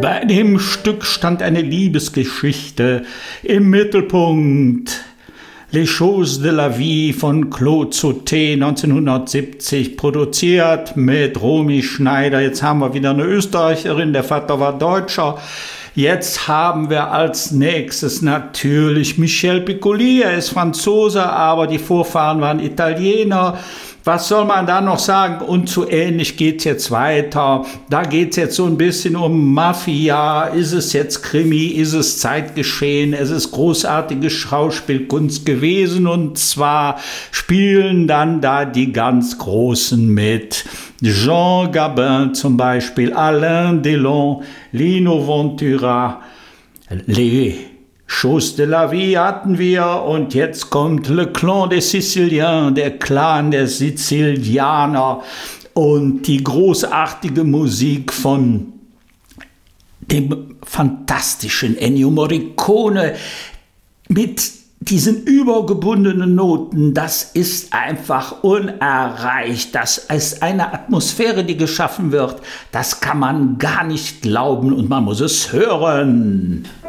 Bei dem Stück stand eine Liebesgeschichte im Mittelpunkt. Les Choses de la Vie von Claude Sauté, 1970, produziert mit Romy Schneider. Jetzt haben wir wieder eine Österreicherin, der Vater war Deutscher. Jetzt haben wir als nächstes natürlich Michel Piccoli. Er ist Franzose, aber die Vorfahren waren Italiener. Was soll man da noch sagen? Und so ähnlich geht's jetzt weiter. Da geht's jetzt so ein bisschen um Mafia. Ist es jetzt Krimi? Ist es Zeitgeschehen? Es ist großartige Schauspielkunst gewesen. Und zwar spielen dann da die ganz Großen mit. Jean Gabin zum Beispiel, Alain Delon, Lino Ventura, Les Choses de la Vie hatten wir und jetzt kommt Le Clan des Siciliens, der Clan der Sizilianer und die großartige Musik von dem fantastischen Ennio Morricone mit diesen übergebundenen Noten. Das ist einfach unerreicht. Das ist eine Atmosphäre, die geschaffen wird. Das kann man gar nicht glauben und man muss es hören.